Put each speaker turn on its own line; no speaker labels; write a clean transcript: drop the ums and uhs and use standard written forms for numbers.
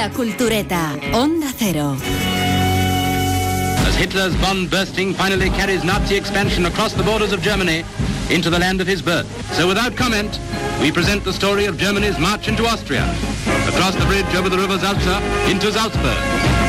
La Cultureta, Onda Cero.
As Hitler's bomb bursting finally carries Nazi expansion across the borders of Germany into the land of his birth. So without comment, we present the story of Germany's march into Austria, across the bridge over the river Salza into Salzburg.